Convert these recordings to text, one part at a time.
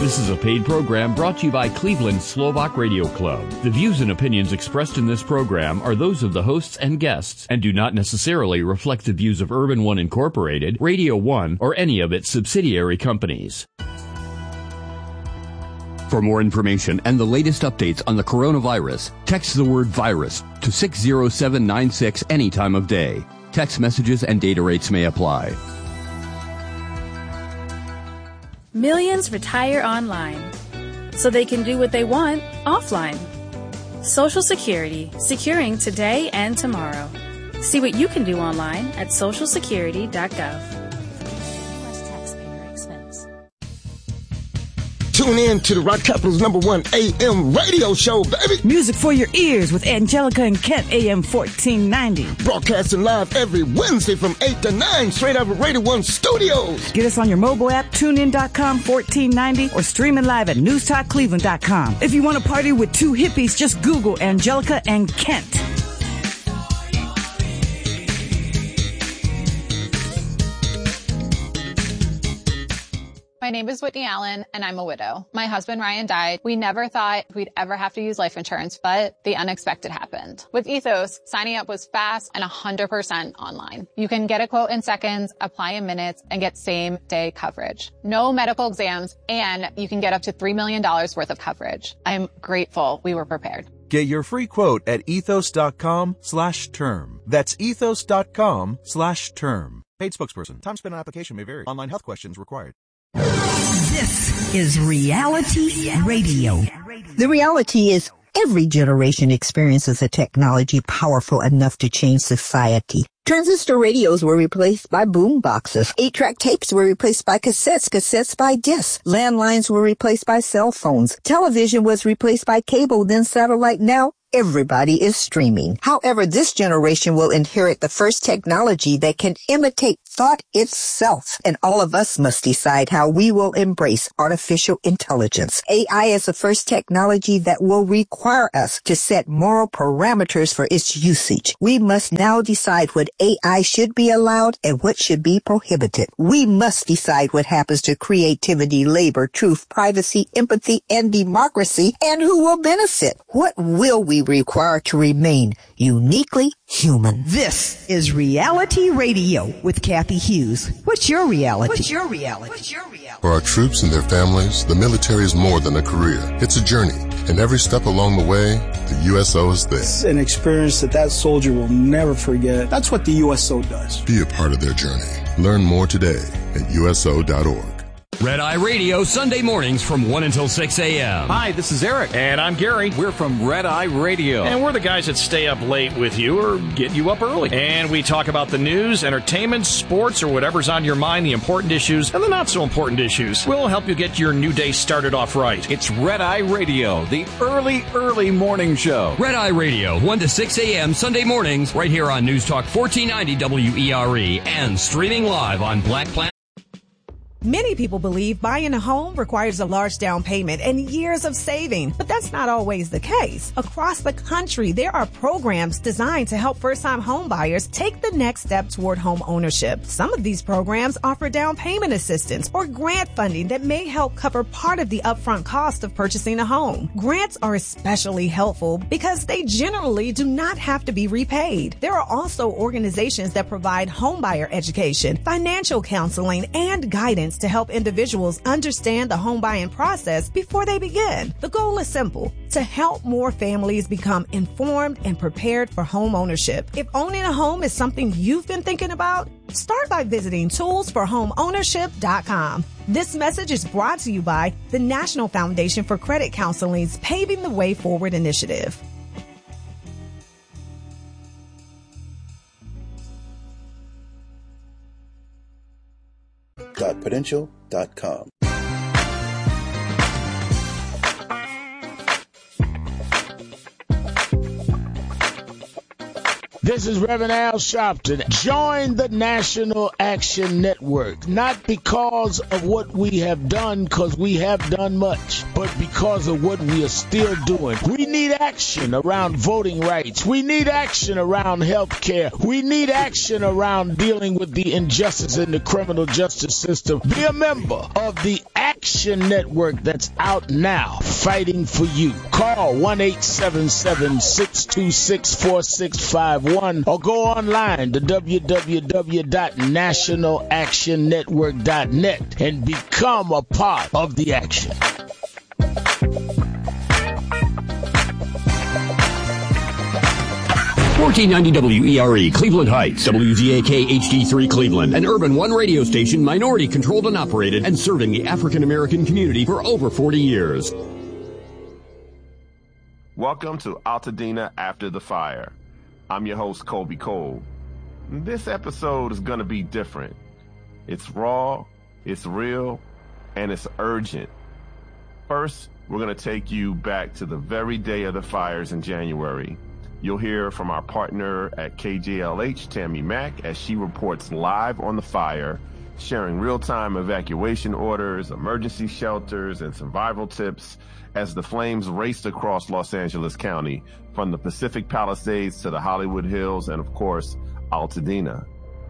This is a paid program brought to you by Cleveland Slovak Radio Club. The views and opinions expressed in this program are those of the hosts and guests and do not necessarily reflect the views of Urban One Incorporated, Radio One, or any of its subsidiary companies. For more information and the latest updates on the coronavirus, text the word virus to 60796 any time of day. Text messages and data rates may apply. Millions retire online, so they can do what they want offline. Social Security, securing today and tomorrow. See what you can do online at socialsecurity.gov. Tune in to the Rock Capital's #1 AM radio show, baby. Music for your ears with Angelica and Kent, AM 1490. Broadcasting live every Wednesday from 8 to 9, straight out of Radio 1 Studios. Get us on your mobile app, tunein.com 1490, or streaming live at newstalkcleveland.com. If you want to party with two hippies, just Google Angelica and Kent. My name is Whitney Allen, and I'm a widow. My husband, Ryan, died. We never thought we'd ever have to use life insurance, but the unexpected happened. With Ethos, signing up was fast and 100% online. You can get a quote in seconds, apply in minutes, and get same-day coverage. No medical exams, and you can get up to $3 million worth of coverage. I'm grateful we were prepared. Get your free quote at ethos.com/term. That's ethos.com/term. Paid spokesperson. Time spent on application may vary. Online health questions required. This is Reality Radio. The reality is every generation experiences a technology powerful enough to change society. Transistor radios were replaced by boom boxes. 8-track tapes were replaced by cassettes, cassettes by discs. Landlines were replaced by cell phones. Television was replaced by cable, then satellite. Now everybody is streaming. However, this generation will inherit the first technology that can imitate thought itself. And all of us must decide how we will embrace artificial intelligence. AI is the first technology that will require us to set moral parameters for its usage. We must now decide what AI should be allowed and what should be prohibited. We must decide what happens to creativity, labor, truth, privacy, empathy, and democracy, and who will benefit. What will we require to remain uniquely human? This is Reality Radio with Kathy Hughes. What's your reality? What's your reality? What's your reality? For our troops and their families, the military is more than a career. It's a journey. And every step along the way, the USO is there. It's an experience that soldier will never forget. That's what the USO does. Be a part of their journey. Learn more today at USO.org. Red Eye Radio, Sunday mornings from 1 until 6 a.m. Hi, this is Eric. And I'm Gary. We're from Red Eye Radio. And we're the guys that stay up late with you or get you up early. And we talk about the news, entertainment, sports, or whatever's on your mind, the important issues and the not so important issues. We'll help you get your new day started off right. It's Red Eye Radio, the early morning show. Red Eye Radio, 1 to 6 a.m. Sunday mornings, right here on News Talk 1490 WERE and streaming live on Black Planet. Many people believe buying a home requires a large down payment and years of saving, but that's not always the case. Across the country, there are programs designed to help first-time home buyers take the next step toward home ownership. Some of these programs offer down payment assistance or grant funding that may help cover part of the upfront cost of purchasing a home. Grants are especially helpful because they generally do not have to be repaid. There are also organizations that provide homebuyer education, financial counseling, and guidance to help individuals understand the home buying process before they begin. The goal is simple: to help more families become informed and prepared for home ownership. If owning a home is something you've been thinking about, start by visiting toolsforhomeownership.com. This message is brought to you by the National Foundation for Credit Counseling's Paving the Way Forward initiative. .potential.com. This is Reverend Al Sharpton. Join the National Action Network, not because of what we have done, because we have done much, but because of what we are still doing. We need action around voting rights. We need action around health care. We need action around dealing with the injustice in the criminal justice system. Be a member of the Action Action Network that's out now, fighting for you. Call 1-877-626-4651 or go online to www.nationalactionnetwork.net and become a part of the action. 1490 WERE, Cleveland Heights, WZAK HD3 Cleveland, an Urban One radio station, minority controlled and operated, and serving the African American community for over 40 years. Welcome to Altadena After the Fire. I'm your host, Colby Cole. This episode is going to be different. It's raw, it's real, and it's urgent. First, we're going to take you back to the very day of the fires in January. You'll hear from our partner at KJLH, Tammy Mack, as she reports live on the fire, sharing real-time evacuation orders, emergency shelters, and survival tips as the flames raced across Los Angeles County, from the Pacific Palisades to the Hollywood Hills and, of course, Altadena.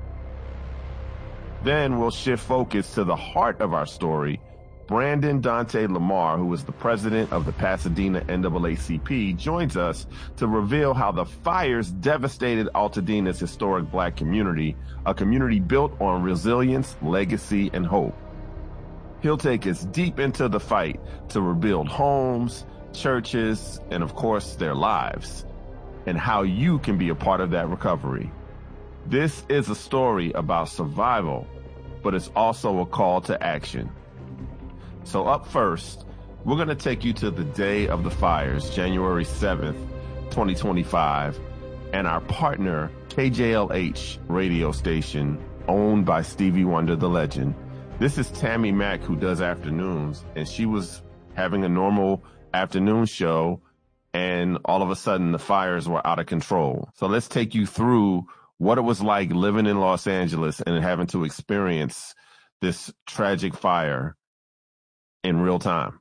Then we'll shift focus to the heart of our story. Brandon Dante Lamar, who is the president of the Pasadena NAACP, joins us to reveal how the fires devastated Altadena's historic Black community, a community built on resilience, legacy, and hope. He'll take us deep into the fight to rebuild homes, churches, and of course, their lives, and how you can be a part of that recovery. This is a story about survival, but it's also a call to action. So up first, we're going to take you to the day of the fires, January 7th, 2025, and our partner, KJLH radio station, owned by Stevie Wonder, the legend. This is Tammy Mack, who does afternoons, and she was having a normal afternoon show, and all of a sudden the fires were out of control. So let's take you through what it was like living in Los Angeles and having to experience this tragic fire in real time.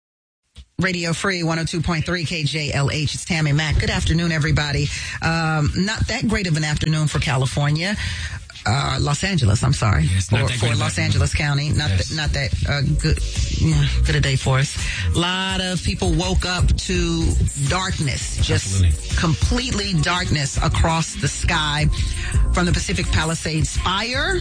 Radio Free 102.3 KJLH. It's Tammy Mack. Good afternoon, everybody. Not that great of an afternoon for California. Los Angeles, I'm sorry. Yes, for Los Angeles County. Not that good a day for us. A lot of people woke up to darkness, just completely darkness across the sky from the Pacific Palisades fire.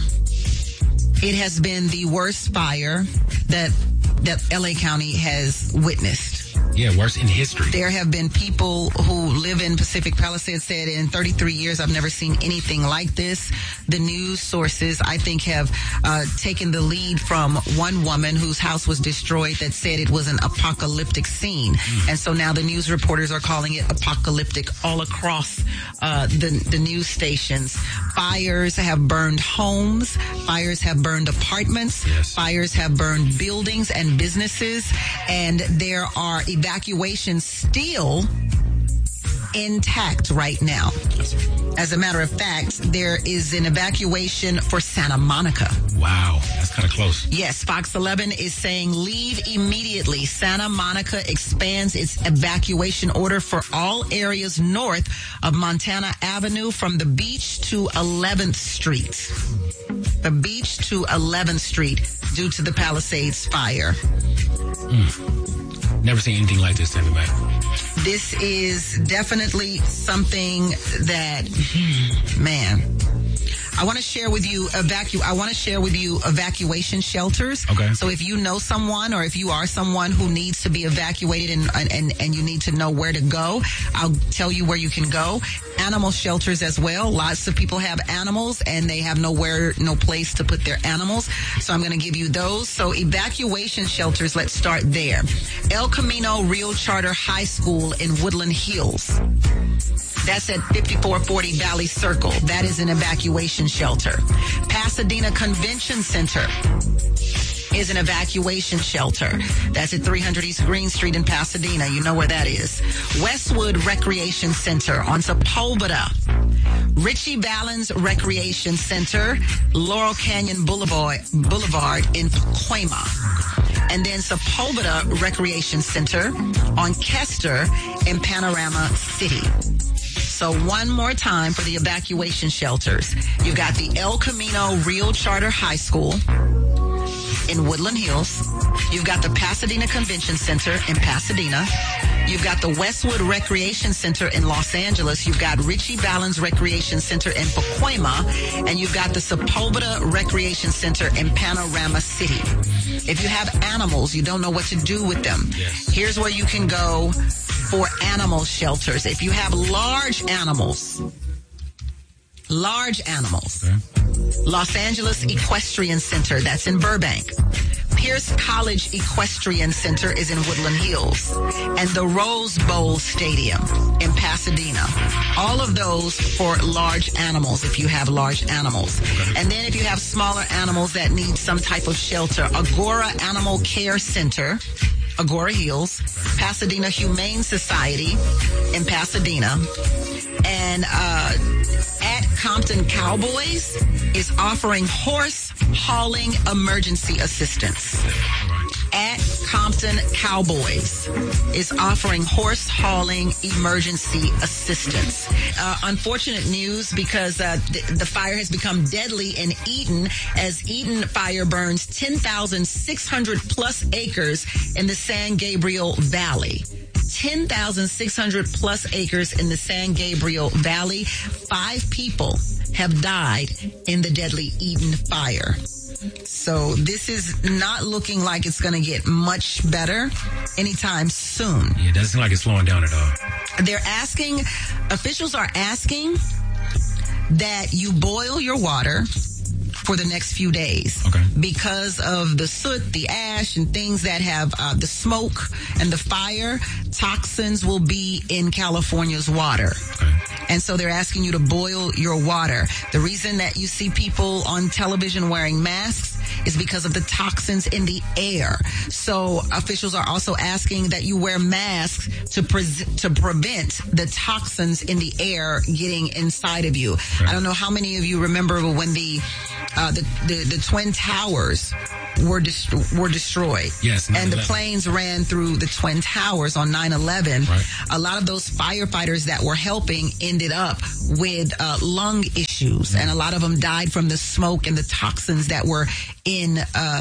It has been the worst fire that LA County has witnessed. Yeah, worst in history. There have been people who live in Pacific Palisades said in 33 years, I've never seen anything like this. The news sources, I think, have taken the lead from one woman whose house was destroyed that said it was an apocalyptic scene. And so now the news reporters are calling it apocalyptic all across the news stations. Fires have burned homes. Fires have burned apartments. Yes. Fires have burned buildings and businesses. And there are evacuations still intact right now. As a matter of fact, there is an evacuation for Santa Monica. Wow, that's kind of close. Yes, Fox 11 is saying leave immediately. Santa Monica expands its evacuation order for all areas north of Montana Avenue from the beach to 11th Street. The beach to 11th Street due to the Palisades fire. Never seen anything like this, Tammy Mack. This is definitely something that, man, I want to share with you evacuation shelters. Okay. So if you know someone or if you are someone who needs to be evacuated and you need to know where to go, I'll tell you where you can go. Animal shelters as well. Lots of people have animals and they have no place to put their animals. So I'm going to give you those. So evacuation shelters, let's start there. El Camino Real Charter High School in Woodland Hills. That's at 5440 Valley Circle. That is an evacuation shelter. Pasadena Convention Center is an evacuation shelter. That's at 300 East Green Street in Pasadena. You know where that is. Westwood Recreation Center on Sepulveda. Richie Valens Recreation Center, Laurel Canyon Boulevard in Pacoima. And then Sepulveda Recreation Center on Kester in Panorama City. So one more time for the evacuation shelters. You've got the El Camino Real Charter High School in Woodland Hills. You've got the Pasadena Convention Center in Pasadena. You've got the Westwood Recreation Center in Los Angeles. You've got Ritchie Valens Recreation Center in Pacoima. And you've got the Sepulveda Recreation Center in Panorama City. If you have animals, you don't know what to do with them. Here's where you can go for animal shelters. If you have large animals, Los Angeles Equestrian Center, that's in Burbank. Pierce College Equestrian Center is in Woodland Hills. And the Rose Bowl Stadium in Pasadena. All of those for large animals, if you have large animals. And then if you have smaller animals that need some type of shelter, Agora Animal Care Center, Agora Hills, Pasadena Humane Society in Pasadena, and at Compton Cowboys is offering horse hauling emergency assistance. At Compton Cowboys is offering horse hauling emergency assistance. Unfortunate news because the fire has become deadly in Eaton as Eaton fire burns 10,600 plus acres in the San Gabriel Valley. 10,600 plus acres in the San Gabriel Valley. 5 people have died in the deadly Eaton fire. So this is not looking like it's going to get much better anytime soon. Yeah, it doesn't seem like it's slowing down at all. Officials are asking that you boil your water for the next few days. Okay. Because of the soot, the ash, and things that have the smoke and the fire, toxins will be in California's water. Okay. And so they're asking you to boil your water. The reason that you see people on television wearing masks is because of the toxins in the air. So officials are also asking that you wear masks to prevent the toxins in the air getting inside of you. Okay. I don't know how many of you remember when the Twin Towers were destroyed. Yes, 9/11. And the planes ran through the Twin Towers on 9/11. Right. A lot of those firefighters that were helping ended up with lung issues, and a lot of them died from the smoke and the toxins that were in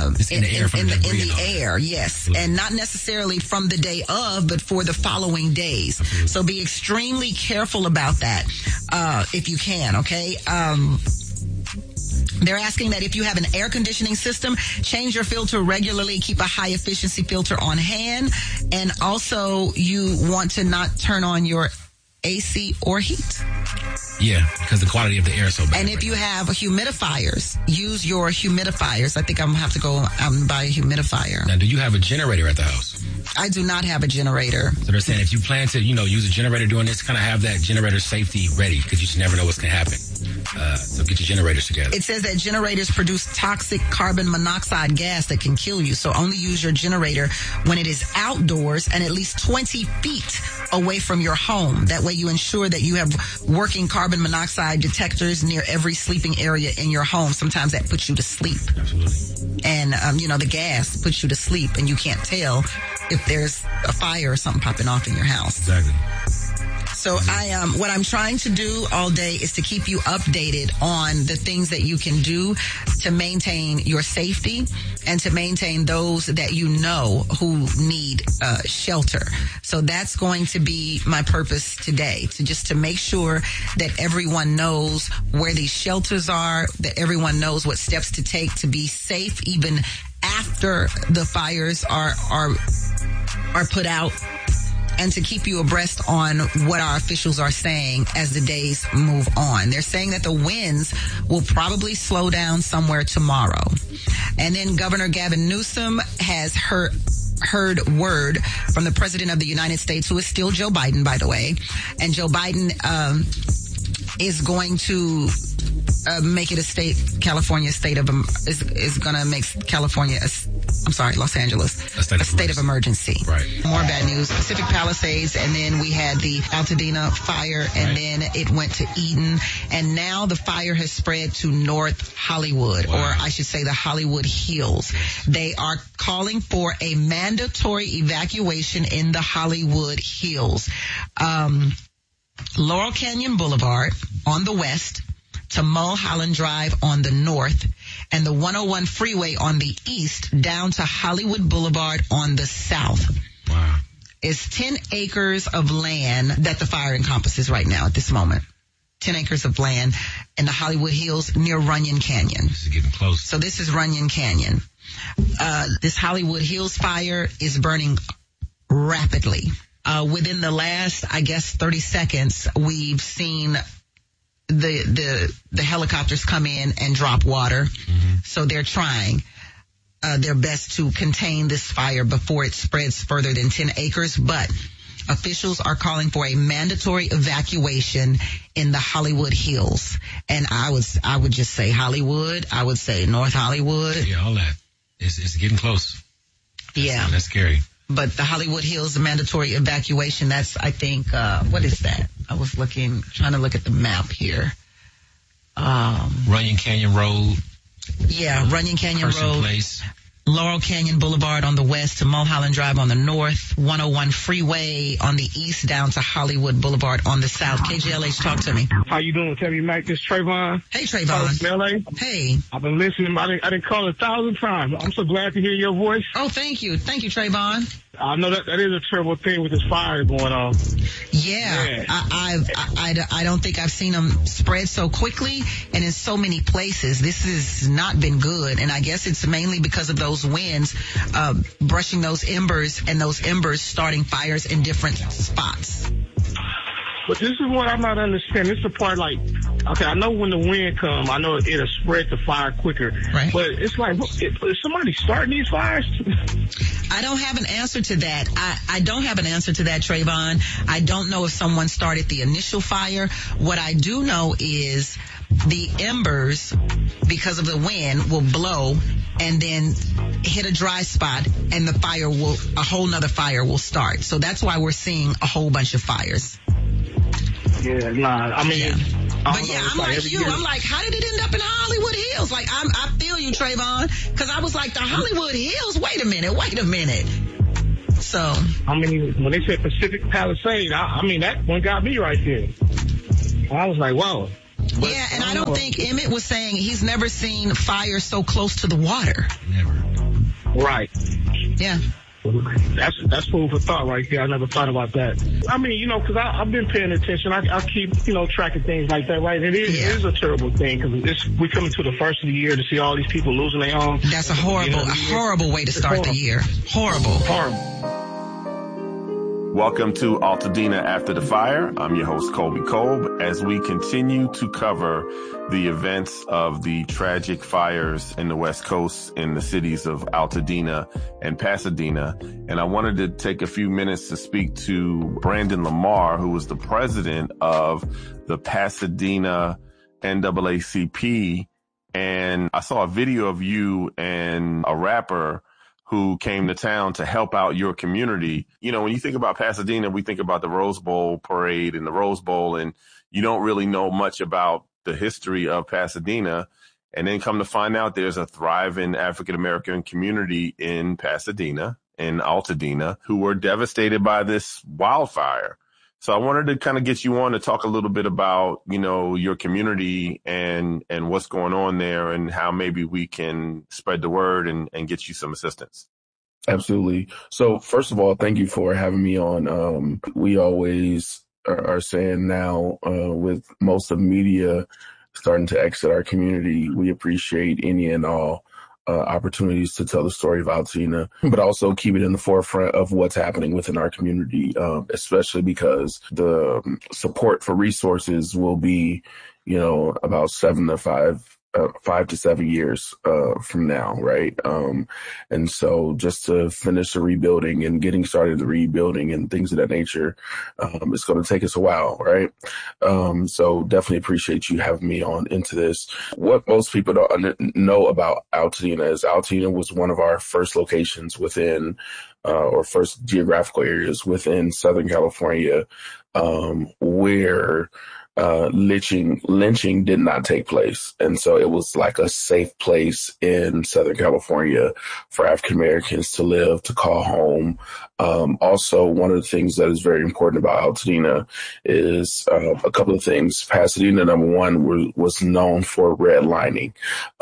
the air. Yes, and not necessarily from the day of, but for the following days. Absolutely. So be extremely careful about that if you can. Okay. They're asking that if you have an air conditioning system, change your filter regularly, keep a high efficiency filter on hand, and also you want to not turn on your AC or heat. Yeah, because the quality of the air is so bad. And if you have humidifiers, use your humidifiers. I think I'm going to have to go out and buy a humidifier. Now, do you have a generator at the house? I do not have a generator. So they're saying if you plan to, use a generator during this, kind of have that generator safety ready because you just never know what's going to happen. So get your generators together. It says that generators produce toxic carbon monoxide gas that can kill you. So only use your generator when it is outdoors and at least 20 feet away from your home. That way you ensure that you have working carbon monoxide detectors near every sleeping area in your home. Sometimes that puts you to sleep. Absolutely. And, the gas puts you to sleep and you can't tell if there's a fire or something popping off in your house. Exactly. So what I'm trying to do all day is to keep you updated on the things that you can do to maintain your safety and to maintain those that you know who need shelter. So that's going to be my purpose today, to make sure that everyone knows where these shelters are, that everyone knows what steps to take to be safe even after the fires are put out, and to keep you abreast on what our officials are saying as the days move on. They're saying that the winds will probably slow down somewhere tomorrow. And then Governor Gavin Newsom has heard word from the President of the United States, who is still Joe Biden, by the way. And Joe Biden is going to make it a state. California is going to make California Los Angeles a state of emergency. Right. More bad news. Pacific Palisades, and then we had the Altadena fire, and then it went to Eden, and now the fire has spread to North Hollywood, or I should say the Hollywood Hills. They are calling for a mandatory evacuation in the Hollywood Hills. Laurel Canyon Boulevard on the west to Mulholland Drive on the north, and the 101 freeway on the east down to Hollywood Boulevard on the south. Wow. It's 10 acres of land that the fire encompasses right now at this moment. 10 acres of land in the Hollywood Hills near Runyon Canyon. This is getting close. So this is Runyon Canyon. This Hollywood Hills fire is burning rapidly. Within the last, 30 seconds, we've seen the helicopters come in and drop water. Mm-hmm. So they're trying their best to contain this fire before it spreads further than 10 acres. But officials are calling for a mandatory evacuation in the Hollywood Hills. And I would just say Hollywood. I would say North Hollywood. Yeah, all that. It's getting close. That's scary. But the Hollywood Hills mandatory evacuation, that's, I think, what is that? I was trying to look at the map here. Runyon Canyon Road. Yeah, Runyon Canyon Road. Place. Laurel Canyon Boulevard on the west to Mulholland Drive on the north, 101 freeway on the east down to Hollywood Boulevard on the south. KJLH, talk to me. How you doing, Tabby Mac? This is Trayvon. Hey, Trayvon. From LA. Hey. I've been listening. I didn't call 1,000 times. I'm so glad to hear your voice. Oh, thank you. Thank you, Trayvon. I know that is a terrible thing with this fire going on. Yeah. I don't think I've seen them spread so quickly and in so many places. This has not been good. And I guess it's mainly because of those winds, brushing those embers and those embers starting fires in different spots. But this is what I'm not understanding. This is the part okay, I know when the wind comes, I know it'll spread the fire quicker. Right. But it's is somebody starting these fires? I don't have an answer to that. I don't have an answer to that, Trayvon. I don't know if someone started the initial fire. What I do know is the embers, because of the wind, will blow and then hit a dry spot, and a whole nother fire will start. So that's why we're seeing a whole bunch of fires. Yeah, nah, I mean, yeah. I'm like you. I'm like, how did it end up in the Hollywood Hills? Like, I feel you, Trayvon, because I was like, the Hollywood Hills. Wait a minute. So, I mean, when they said Pacific Palisades, I mean that one got me right there. I was like, wow. Yeah, and I don't think Emmett was saying he's never seen fire so close to the water. Never. Right. Yeah. That's food for thought right there. I never thought about that. I mean, because I've been paying attention. I keep, track of things like that, right? It is a terrible thing because we coming to the first of the year to see all these people losing their homes. That's a horrible way to start the year. Horrible. Welcome to Altadena After the Fire. I'm your host, Colby Kolb, as we continue to cover the events of the tragic fires in the West Coast in the cities of Altadena and Pasadena. And I wanted to take a few minutes to speak to Brandon Lamar, who was the president of the Pasadena NAACP. And I saw a video of you and a rapper who came to town to help out your community. When you think about Pasadena, we think about the Rose Bowl parade and the Rose Bowl, and you don't really know much about the history of Pasadena. And then come to find out there's a thriving African-American community in Pasadena, in Altadena, who were devastated by this wildfire. So I wanted to kind of get you on to talk a little bit about, your community and what's going on there and how maybe we can spread the word and get you some assistance. Absolutely. So first of all, thank you for having me on. We always are saying now, with most of the media starting to exit our community, we appreciate any and all opportunities to tell the story of Altadena, but also keep it in the forefront of what's happening within our community, especially because the support for resources will be, about 5 to 7 years from now, right? And so just to finish the rebuilding and getting started the rebuilding and things of that nature, it's going to take us a while, right? So definitely appreciate you having me on into this. What most people don't know about Altadena is Altadena was one of our first locations within, or first geographical areas within Southern California, where lynching did not take place. And so it was like a safe place in Southern California for African Americans to live, to call home, Also, one of the things that is very important about Altadena is a couple of things. Pasadena, number one, was known for redlining.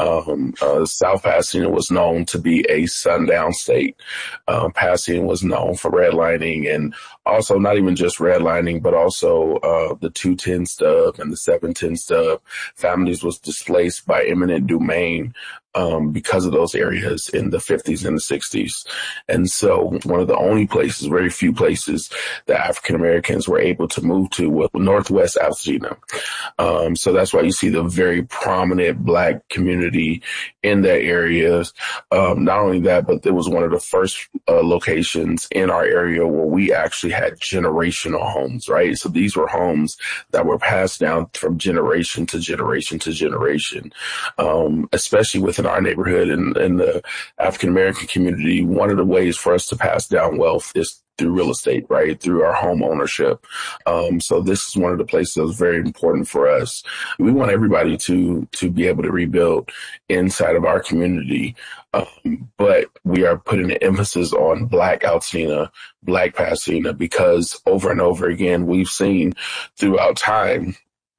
South Pasadena was known to be a sundown state. Pasadena was known for redlining, and also not even just redlining, but also the 210 stub and the 710 stub. Families was displaced by eminent domain because of those areas in the 50s and the 60s. And so one of the only places, very few places, that African Americans were able to move to was Northwest Altadena. So that's why you see the very prominent Black community in that area. Not only that, but it was one of the first locations in our area where we actually had generational homes, right? So these were homes that were passed down from generation to generation to generation, especially within our neighborhood and the African American community. One of the ways for us to pass down wealth is through real estate, right? Through our home ownership. So this is one of the places that was very important for us. We want everybody to be able to rebuild inside of our community. But we are putting an emphasis on Black Altadena, Black Pasadena, because over and over again, we've seen throughout time,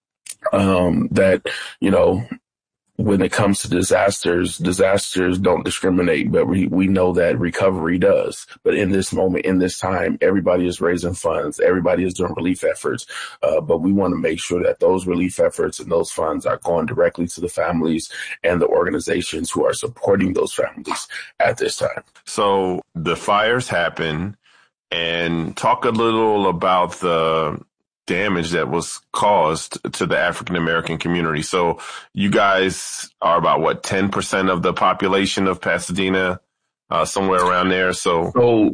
that, when it comes to disasters don't discriminate, but we know that recovery does. But in this moment, in this time, everybody is raising funds. Everybody is doing relief efforts. But we want to make sure that those relief efforts and those funds are going directly to the families and the organizations who are supporting those families at this time. So the fires happen, and talk a little about the damage that was caused to the African American community. So you guys are about 10% of the population of Pasadena, somewhere around there. So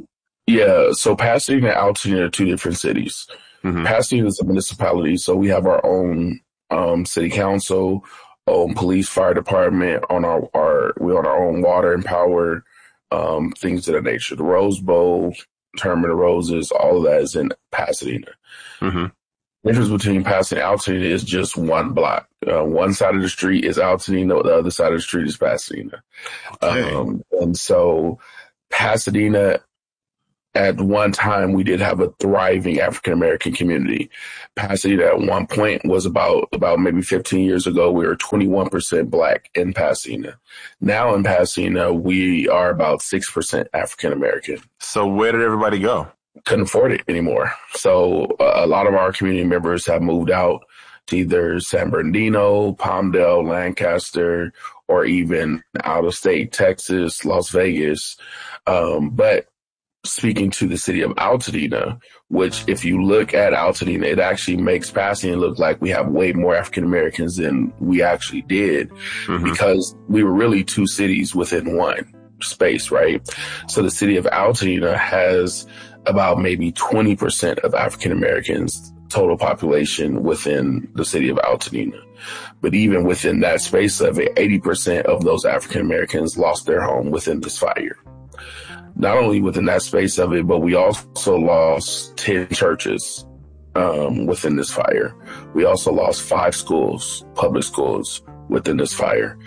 Pasadena and Altadena are two different cities. Mm-hmm. Pasadena is a municipality, so we have our own city council, own police, fire department, we're on our own water and power, things of that nature. The Rose Bowl, Tournament of Roses, all of that is in Pasadena. Mm-hmm. The difference between Pasadena and Altadena is just one block. One side of the street is Altadena, the other side of the street is Pasadena. Okay. And so Pasadena, at one time, we did have a thriving African-American community. Pasadena at one point was about maybe 15 years ago, we were 21% Black in Pasadena. Now in Pasadena, we are about 6% African-American. So where did everybody go? Couldn't afford it anymore. So a lot of our community members have moved out to either San Bernardino, Palmdale, Lancaster, or even out of state, Texas, Las Vegas. But speaking to the city of Altadena, which if you look at Altadena, it actually makes Pasadena look like we have way more African Americans than we actually did, because we were really two cities within one space, right? So the city of Altadena has about maybe 20% of African Americans total population within the city of Altadena. But even within that space of it, 80% of those African Americans lost their home within this fire. Not only within that space of it, but we also lost 10 churches within this fire. We also lost 5 schools, public schools, within this fire.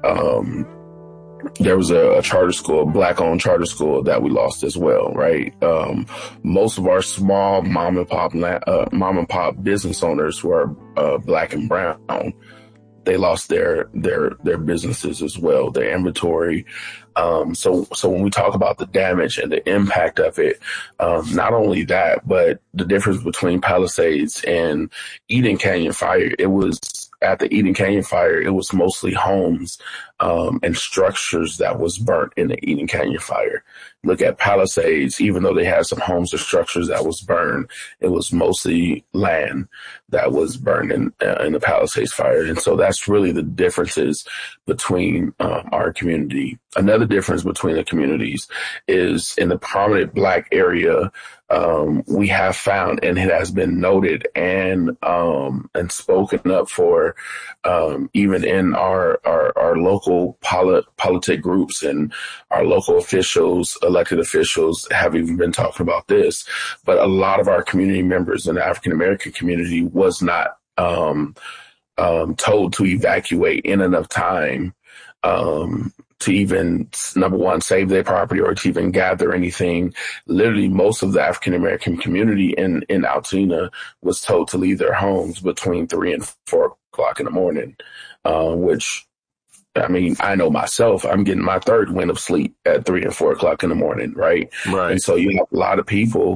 There was a charter school, Black-owned charter school that we lost as well, right? Most of our small mom and pop business owners who are Black and brown, they lost their businesses as well, their inventory. So when we talk about the damage and the impact of it, not only that, but the difference between Palisades and Eden Canyon fire, at the Eden Canyon fire, it was mostly homes and structures that was burnt in the Eden Canyon fire. Look at Palisades, even though they had some homes or structures that was burned, it was mostly land that was burned in the Palisades fire. And so that's really the differences between our community. Another difference between the communities is in the prominent Black area, we have found, and it has been noted and spoken up for, even in our local politic groups and our local officials, elected officials have even been talking about this. But a lot of our community members in the African American community was not told to evacuate in enough time even, number one, save their property or to even gather anything. Literally, most of the African American community in Altoona was told to leave their homes between 3 and 4 o'clock in the morning, which, I mean, I know myself, I'm getting my third wind of sleep at 3 and 4 o'clock in the morning, right? Right. And so you have a lot of people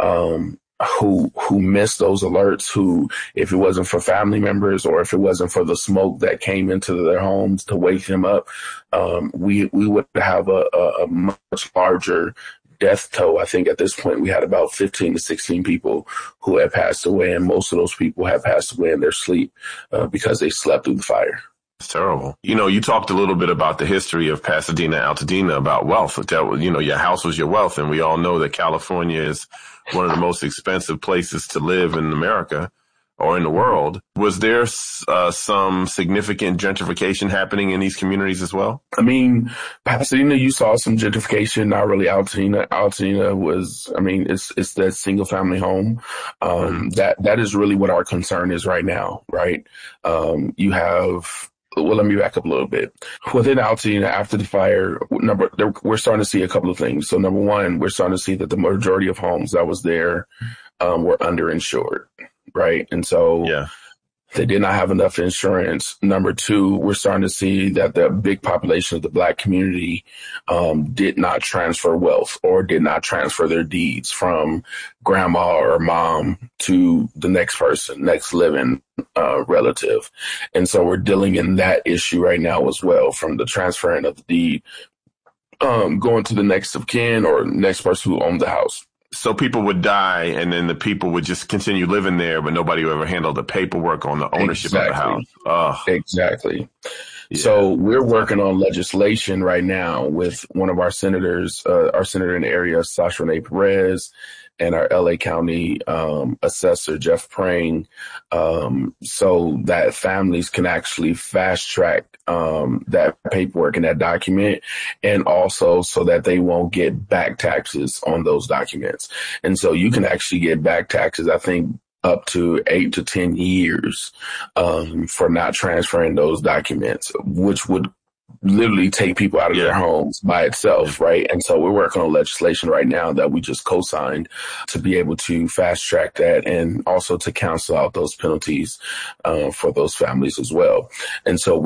who missed those alerts, who, if it wasn't for family members or if it wasn't for the smoke that came into their homes to wake them up, we would have a much larger death toll. I think at this point we had about 15 to 16 people who had passed away, and most of those people had passed away in their sleep because they slept through the fire. It's terrible. You know, you talked a little bit about the history of Pasadena, Altadena, about wealth. That, you know, your house was your wealth. And we all know that California is one of the most expensive places to live in America or in the world. Was there some significant gentrification happening in these communities as well? I mean, Pasadena, you saw some gentrification, not really Altadena. Altadena was, I mean, it's that single family home. That is really what our concern is right now, right? You have, well, let me back up a little bit. Within Altadena, after the fire, we're starting to see a couple of things. So number one, we're starting to see that the majority of homes that was there were underinsured, right? And so they did not have enough insurance. Number two, we're starting to see that the big population of the Black community did not transfer wealth or did not transfer their deeds from grandma or mom to the next person, next living relative. And so we're dealing in that issue right now as well, from the transferring of the deed going to the next of kin or next person who owned the house. So people would die and then the people would just continue living there, but nobody would ever handle the paperwork on the ownership of the house. Exactly. Yeah. So we're working on legislation right now with one of our senators, our senator in the area, Sasha Renee Perez, and our LA County assessor, Jeff Prang, so that families can actually fast track that paperwork and that document, and also so that they won't get back taxes on those documents. And so you can actually get back taxes, I think, up to 8 to 10 years for not transferring those documents, which would literally take people out of their homes by itself, right? And so we're working on legislation right now that we just co-signed to be able to fast track that and also to cancel out those penalties for those families as well. And so